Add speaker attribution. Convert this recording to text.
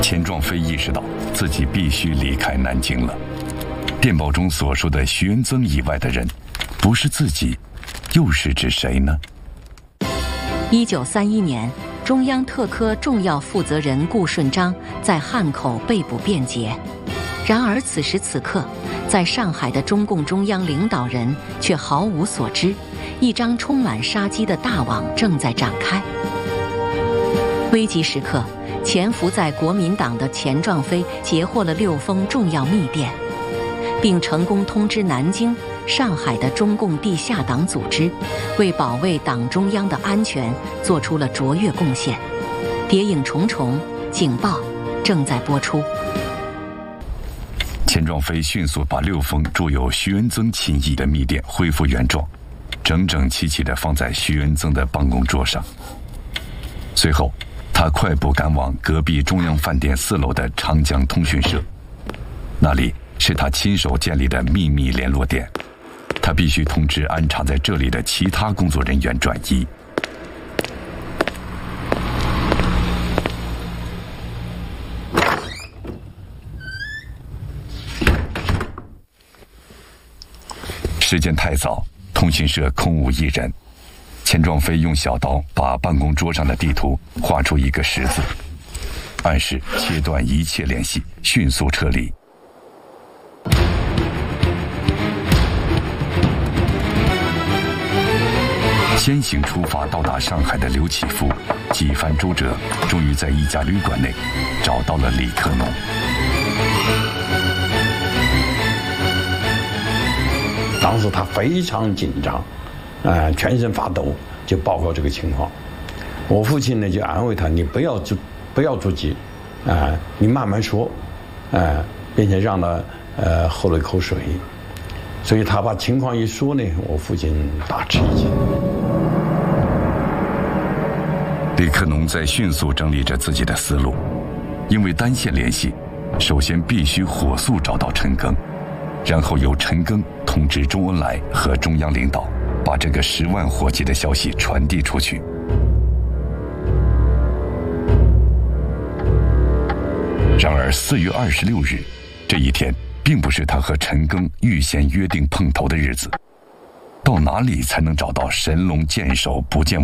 Speaker 1: 钱壮飞意识到自己必须离开南京了。电报中所说的徐恩曾以外的人，不是自己，又是指谁呢
Speaker 2: ？1931年，中央特科重要负责人顾顺章在汉口被捕辩解。然而此时此刻，在上海的中共中央领导人却毫无所知，一张充满杀机的大网正在展开。危急时刻，潜伏在国民党的钱壮飞截获了6封重要密电，并成功通知南京、上海的中共地下党组织，为保卫党中央的安全做出了卓越贡献。谍影重重，警报正在播出。
Speaker 1: 钱壮飞迅速把6封注有徐恩曾亲译的密电恢复原状，整整齐齐地放在徐恩曾的办公桌上。随后，他快步赶往隔壁中央饭店4楼的长江通讯社，那里是他亲手建立的秘密联络点，他必须通知安插在这里的其他工作人员转移。时间太早，通讯社空无一人。钱壮飞用小刀把办公桌上的地图画出一个十字，暗示切断一切联系，迅速撤离。先行出发到达上海的刘启福几番周折，终于在一家旅馆内找到了李克农。
Speaker 3: 当时他非常紧张，全身发抖，就报告这个情况。我父亲呢就安慰他：“你不要着急，你慢慢说，并且让他喝了一口水。”所以他把情况一说呢，我父亲大吃一惊。
Speaker 1: 李克农在迅速整理着自己的思路，因为单线联系，首先必须火速找到陈赓，然后由陈赓通知周恩来和中央领导，把这个10万火急的消息传递出去。然而4月26日这一天并不是他和陈赓预先约定碰头的日子，到哪里才能找到神龙见首不见